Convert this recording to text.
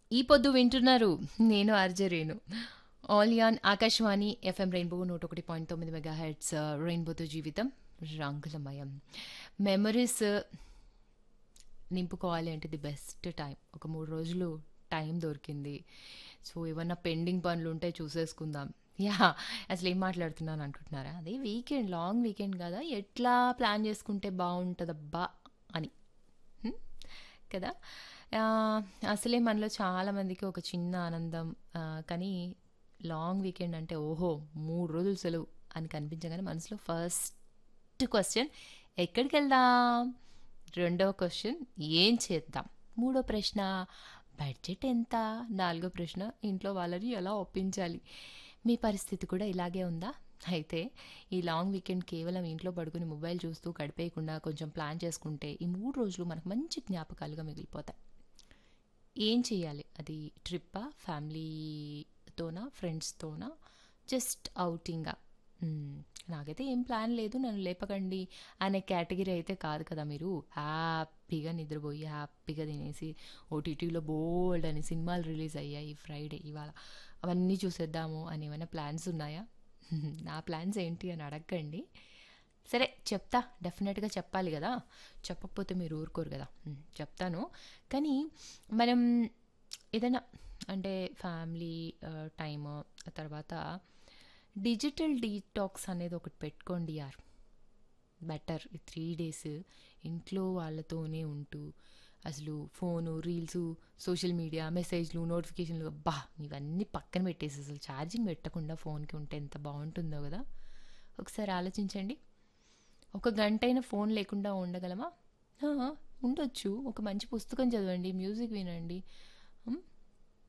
ఈ పొద్దు వింటున్నారు. నేను RJ Renu. All an Akashvani FM rainbow 101.9 megahertz రెయిన్బోతో జీవితం రంగులమయం. మెమరీస్ నింపుకోవాలి అంటే ది బెస్ట్ టైం. ఒక 3 రోజులు టైం దొరికింది. సో, ఏమన్నా పెండింగ్ పనులుంటే చూసేసుకుందాం. యాహ్! అసలేం మాట్లాడుతున్నాను అనుకుంటున్నారా? అదే వీకెండ్, లాంగ్ వీకెండ్ కదా! ఎట్లా ప్లాన్ చేసుకుంటే బావుంటదబ్బా అని. హ్మ్. కదా! ఆహ్, అసలే మనలో చాలామందికి ఒక చిన్న ఆనందం కానీ లాంగ్ వీకెండ్ అంటే ఓహో! 3 రోజులు సెలవు అని కనిపించగానే మనసులో ఫస్ట్ క్వెషన్ ఎక్కడికెళ్దాం? రెండవ క్వెషన్ ఏం చేద్దాం? మూడో ప్రశ్న బడ్జెట్ ఎంత? నాలుగో ప్రశ్న ఇంట్లో వాళ్ళని ఎలా ఒప్పించాలి? మీ పరిస్థితి కూడా ఇలాగే ఉందా? అయితే ఈ లాంగ్ వీకెండ్ కేవలం ఇంట్లో పడుకుని మొబైల్ చూస్తూ గడిపేయకుండా కొంచెం ప్లాన్ చేసుకుంటే ఈ 3 రోజులు మనకు మంచి జ్ఞాపకాలుగా మిగిలిపోతాయి. ఏం చేయాలి? అది ట్రిప్పా? ఫ్యామిలీతోనా? ఫ్రెండ్స్‌తోనా? జస్ట్ ఔటింగా? హ్మ్. నాకైతే ఏం ప్లాన్ లేదు. నన్ను లేపకండి అనే కేటగిరీ అయితే కాదు కదా మీరు. హ్యాపీగా నిద్రపోయి, హ్యాపీగా తినేసి ఓటీటీలో బోలెడన్ని సినిమాలు రిలీజ్ అయ్యాయి ఫ్రైడే ఇవాళ. అవన్నీ చూసేద్దాము అని ఏమైనా ప్లాన్స్ ఉన్నాయా? నా ప్లాన్స్ ఏంటి అని అడగండి. సరే చెప్తా. డెఫినెట్‌గా చెప్పాలి గదా! చెప్పకపోతే మీరు ఊరుకోరు గదా! చెప్తాను. కానీ మనం ఏదైనా అంటే ఫ్యామిలీ టైము, ఆ తర్వాత డిజిటల్ డీటాక్స్ అనేది ఒకటి పెట్టుకోండి యార్. బెటర్ ఈ 3 డేస్ ఇంట్లో వాళ్ళతోనే ఉంటూ అసలు ఫోను, రీల్సు, సోషల్ మీడియా, మెసేజ్‌లు, నోటిఫికేషన్‌లు అబ్బా! ఇవన్నీ పక్కన పెట్టేసి అసలు ఛార్జింగ్ పెట్టకుండా ఫోన్‌కి ఉంటే ఎంత బావుంటుందో గదా! ఒకసారి ఆలోచించండి. ఒక గంటైనా ఫోన్ లేకుండా ఉండగలమా? ఆ! ఉండొచ్చు. ఒక మంచి పుస్తకం చదవండి, మ్యూజిక్ వినండి,